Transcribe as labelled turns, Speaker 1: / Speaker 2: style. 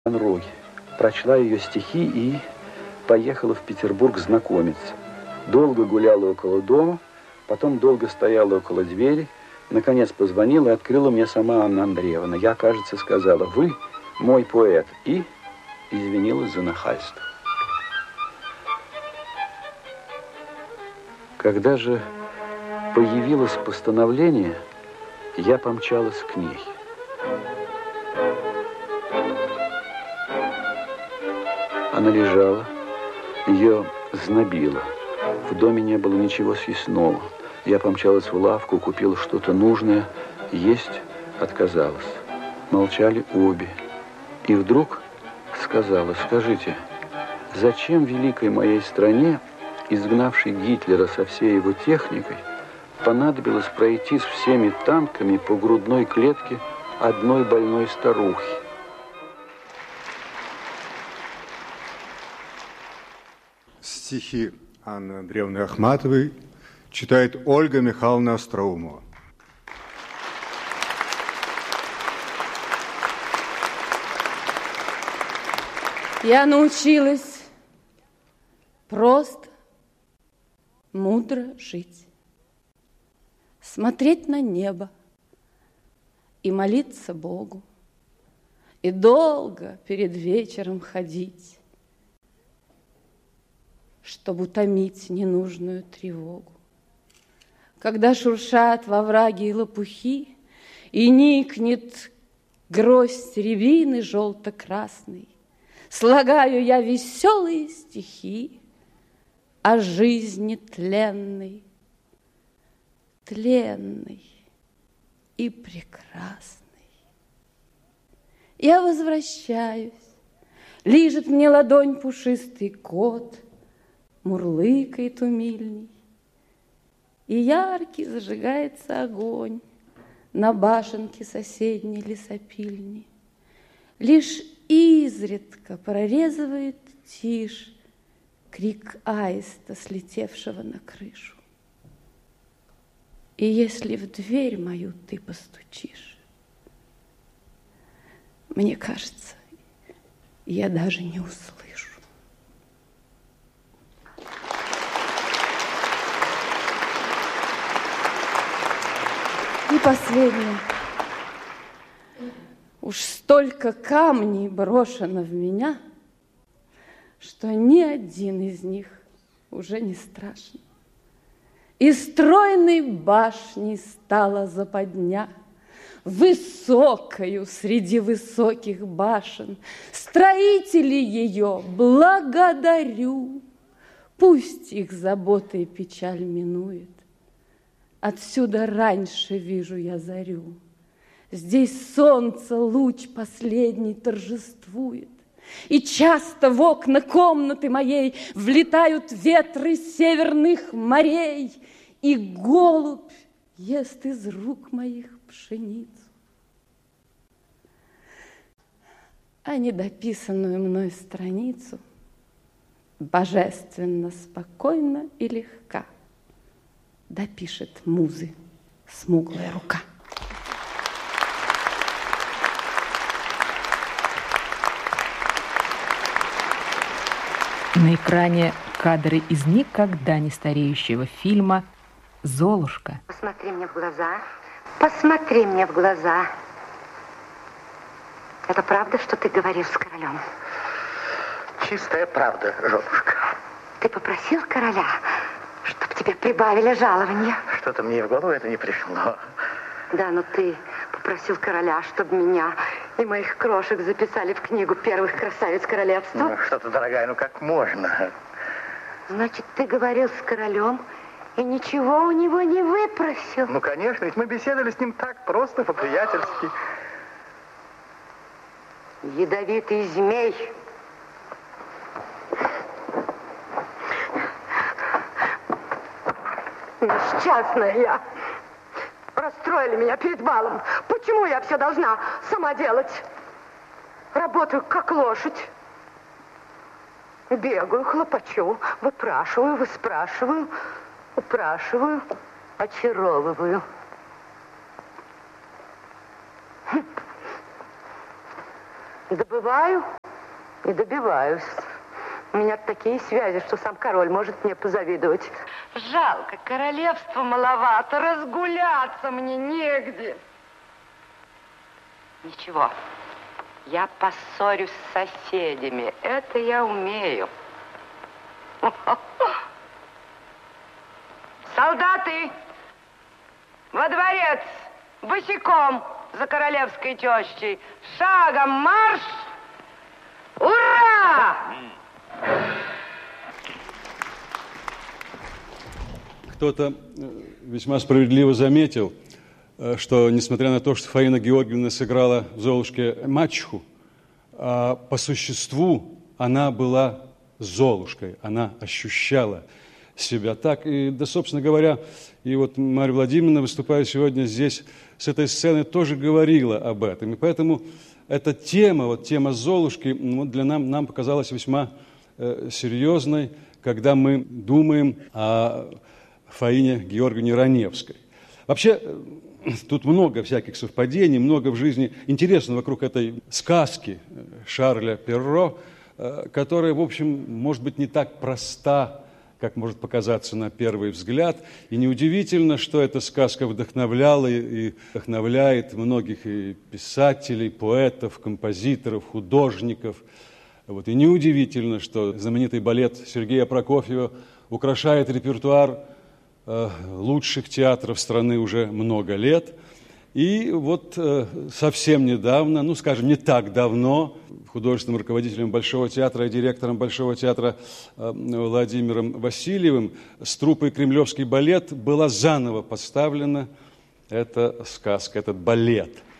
Speaker 1: Таганроге, прочла ее стихи и поехала в Петербург знакомиться. Долго гуляла около дома, потом долго стояла около двери, наконец позвонила и открыла мне сама Анна Андреевна. Я, кажется, сказала: «Вы мой поэт», и извинилась за нахальство. Когда же появилось постановление, я помчалась к ней. Она лежала, ее знобило. В доме не было ничего съестного. Я помчалась в лавку, купила что-то нужное. Есть отказалась. Молчали обе. И вдруг сказала: «Скажите, зачем великой моей стране, изгнавшей Гитлера со всей его техникой, понадобилось пройти с всеми танками по грудной клетке одной больной старухи?»
Speaker 2: Стихи Анны Андреевны Ахматовой читает Ольга Михайловна Остроумова.
Speaker 3: Я научилась просто, мудро жить, смотреть на небо и молиться Богу, и долго перед вечером ходить, чтобы утомить ненужную тревогу. Когда шуршат во враге лопухи, и никнет гроздь рябины желто-красной, слагаю я веселые стихи о жизни тленной, тленной и прекрасной. Я возвращаюсь, лижет мне ладонь пушистый кот, мурлыкает умильней, и яркий зажигается огонь на башенке соседней лесопильни. Лишь изредка прорезывает тишь крик аиста, слетевшего на крышу. И если в дверь мою ты постучишь, мне кажется, я даже не услышу. И последнее. Уж столько камней брошено в меня, что ни один из них уже не страшен. И стройной башней стала западня, высокою среди высоких башен. Строители ее благодарю, пусть их забота и печаль минует. Отсюда раньше вижу я зарю. Здесь солнце луч последний торжествует. И часто в окна комнаты моей влетают ветры северных морей, и голубь ест из рук моих пшеницу. А недописанную мной страницу божественно, спокойно и легка допишет музы смуглая рука.
Speaker 4: На экране кадры из никогда не стареющего фильма «Золушка».
Speaker 5: Посмотри мне в глаза, посмотри мне в глаза. Это правда, что ты говоришь с королем?
Speaker 6: Чистая правда, женушка.
Speaker 5: Ты попросил короля, чтобы тебе прибавили жалование?
Speaker 6: Что-то мне в голову это не пришло.
Speaker 5: Да, но ты попросил короля, чтобы меня и моих крошек записали в книгу первых красавиц королевства.
Speaker 6: Ну, что-то, дорогая, ну как можно?
Speaker 5: Значит, ты говорил с королем и ничего у него не выпросил?
Speaker 6: Ну, конечно, ведь мы беседовали с ним так просто, по-приятельски.
Speaker 5: Ядовитый змей. Несчастная я. Расстроили меня перед балом. Почему я все должна сама делать? Работаю как лошадь. Бегаю, хлопочу, выпрашиваю, выспрашиваю, упрашиваю, очаровываю. Добываю и добиваюсь. У меня такие связи, что сам король может мне позавидовать. Жалко, королевства маловато, разгуляться мне негде. Ничего, я поссорюсь с соседями. Это я умею. Солдаты, во дворец, босиком за королевской тещей. Шагом марш! Ура!
Speaker 7: Кто-то весьма справедливо заметил, что, несмотря на то, что Фаина Георгиевна сыграла в «Золушке» мачеху, по существу она была Золушкой, она ощущала себя так. И, да, собственно говоря, и вот Марья Владимировна, выступая сегодня здесь с этой сцены, тоже говорила об этом. И поэтому эта тема, вот тема Золушки, для нам показалась весьма серьезной, когда мы думаем о Фаине Георгиевне Раневской. Вообще, тут много всяких совпадений, много в жизни интересного вокруг этой сказки Шарля Перро, которая, в общем, может быть, не так проста, как может показаться на первый взгляд. И неудивительно, что эта сказка вдохновляла и вдохновляет многих и писателей, поэтов, композиторов, художников. Вот. И неудивительно, что знаменитый балет Сергея Прокофьева украшает репертуар лучших театров страны уже много лет. И вот совсем недавно, ну, скажем, не так давно, художественным руководителем Большого театра и директором Большого театра Владимиром Васильевым с труппой «Кремлевский балет» была заново поставлена эта сказка, этот балет.